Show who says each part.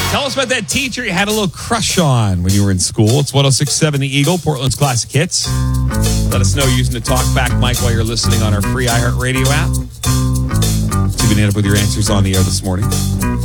Speaker 1: Tell us about that teacher you had a little crush on when you were in school. It's 106.7 The Eagle, Portland's Classic Hits. Let us know using the Talkback mic while you're listening on our free iHeartRadio app. See if we can end up with your answers on the air this morning.